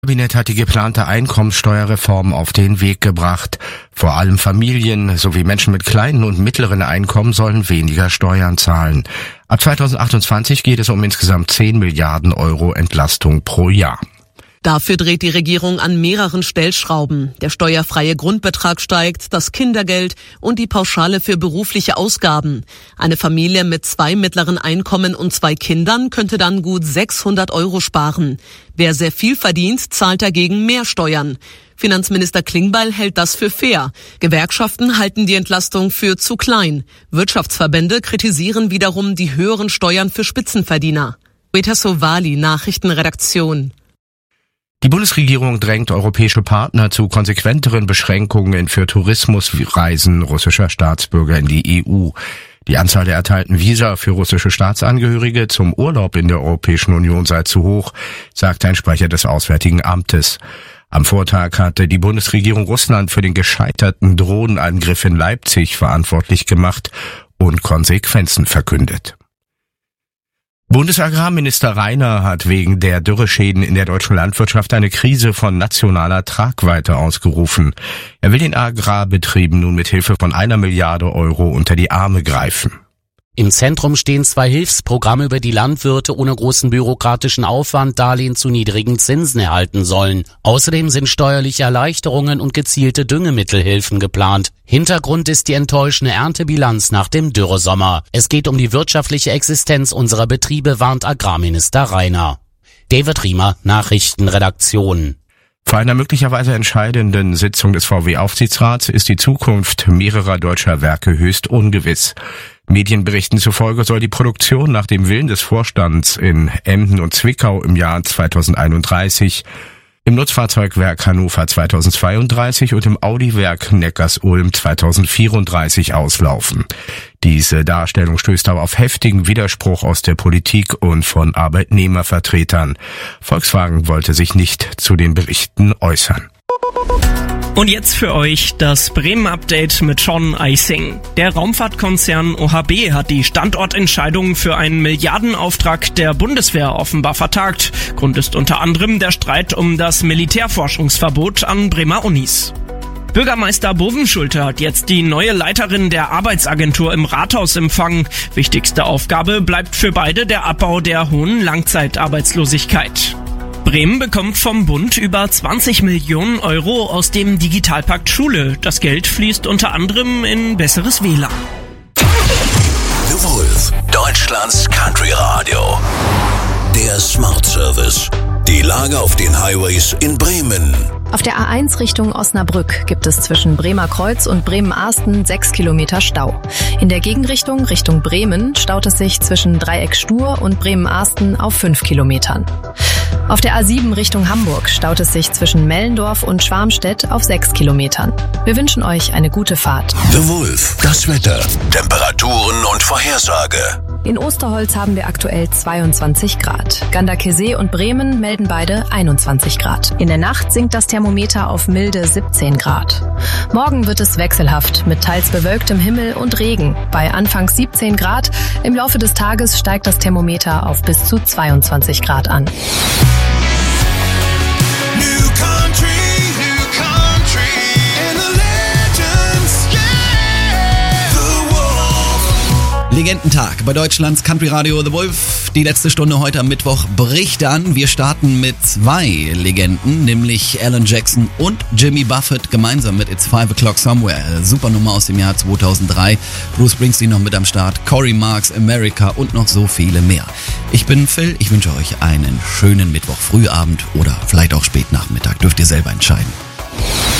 Das Kabinett hat die geplante Einkommenssteuerreform auf den Weg gebracht. Vor allem Familien sowie Menschen mit kleinen und mittleren Einkommen sollen weniger Steuern zahlen. Ab 2028 geht es um insgesamt 10 Milliarden Euro Entlastung pro Jahr. Dafür dreht die Regierung an mehreren Stellschrauben. Der steuerfreie Grundbetrag steigt, das Kindergeld und die Pauschale für berufliche Ausgaben. Eine Familie mit 2 mittleren Einkommen und 2 Kindern könnte dann gut 600 Euro sparen. Wer sehr viel verdient, zahlt dagegen mehr Steuern. Finanzminister Klingbeil hält das für fair. Gewerkschaften halten die Entlastung für zu klein. Wirtschaftsverbände kritisieren wiederum die höheren Steuern für Spitzenverdiener. Rita Sovali, Nachrichtenredaktion. Die Bundesregierung drängt europäische Partner zu konsequenteren Beschränkungen für Tourismusreisen russischer Staatsbürger in die EU. Die Anzahl der erteilten Visa für russische Staatsangehörige zum Urlaub in der Europäischen Union sei zu hoch, sagte ein Sprecher des Auswärtigen Amtes. Am Vortag hatte die Bundesregierung Russland für den gescheiterten Drohnenangriff in Leipzig verantwortlich gemacht und Konsequenzen verkündet. Bundesagrarminister Rainer hat wegen der Dürreschäden in der deutschen Landwirtschaft eine Krise von nationaler Tragweite ausgerufen. Er will den Agrarbetrieben nun mit Hilfe von 1 Milliarde Euro unter die Arme greifen. Im Zentrum stehen 2 Hilfsprogramme, über die Landwirte ohne großen bürokratischen Aufwand Darlehen zu niedrigen Zinsen erhalten sollen. Außerdem sind steuerliche Erleichterungen und gezielte Düngemittelhilfen geplant. Hintergrund ist die enttäuschende Erntebilanz nach dem Dürresommer. Es geht um die wirtschaftliche Existenz unserer Betriebe, warnt Agrarminister Rainer. David Riemer, Nachrichtenredaktion. Vor einer möglicherweise entscheidenden Sitzung des VW-Aufsichtsrats ist die Zukunft mehrerer deutscher Werke höchst ungewiss. Medienberichten zufolge soll die Produktion nach dem Willen des Vorstands in Emden und Zwickau im Jahr 2031, im Nutzfahrzeugwerk Hannover 2032 und im Audi-Werk Neckarsulm 2034 auslaufen. Diese Darstellung stößt aber auf heftigen Widerspruch aus der Politik und von Arbeitnehmervertretern. Volkswagen wollte sich nicht zu den Berichten äußern. Und jetzt für euch das Bremen-Update mit Sean Eising. Der Raumfahrtkonzern OHB hat die Standortentscheidung für einen Milliardenauftrag der Bundeswehr offenbar vertagt. Grund ist unter anderem der Streit um das Militärforschungsverbot an Bremer Unis. Bürgermeister Bovenschulte hat jetzt die neue Leiterin der Arbeitsagentur im Rathaus empfangen. Wichtigste Aufgabe bleibt für beide der Abbau der hohen Langzeitarbeitslosigkeit. Bremen bekommt vom Bund über 20 Millionen Euro aus dem Digitalpakt Schule. Das Geld fließt unter anderem in besseres WLAN. The Wolf, Deutschlands Country Radio. Der Smart Service. Die Lage auf den Highways in Bremen. Auf der A1 Richtung Osnabrück gibt es zwischen Bremer Kreuz und Bremen-Arsten 6 Kilometer Stau. In der Gegenrichtung Richtung Bremen staut es sich zwischen Dreieck Stur und Bremen-Arsten auf 5 Kilometern. Auf der A7 Richtung Hamburg staut es sich zwischen Mellendorf und Schwarmstedt auf 6 Kilometern. Wir wünschen euch eine gute Fahrt. The Wolf, das Wetter, Temperaturen und Vorhersage. In Osterholz haben wir aktuell 22 Grad. Ganderkesee und Bremen melden beide 21 Grad. In der Nacht sinkt das Thermometer auf milde 17 Grad. Morgen wird es wechselhaft mit teils bewölktem Himmel und Regen. Bei anfangs 17 Grad. Im Laufe des Tages steigt das Thermometer auf bis zu 22 Grad an. Legendentag bei Deutschlands Country Radio The Wolf. Die letzte Stunde heute am Mittwoch bricht an. Wir starten mit 2 Legenden, nämlich Alan Jackson und Jimmy Buffett gemeinsam mit It's 5 O'Clock Somewhere. Super Nummer aus dem Jahr 2003. Bruce Springsteen noch mit am Start, Corey Marks, America und noch so viele mehr. Ich bin Phil, ich wünsche euch einen schönen Mittwoch Frühabend oder vielleicht auch Spätnachmittag. Dürft ihr selber entscheiden.